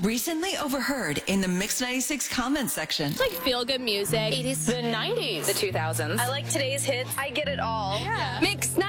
Recently overheard in the Mix 96 comment section. It's like feel-good music. 80s. The 90s. The 2000s. I like today's hits. I get it all. Yeah. Mix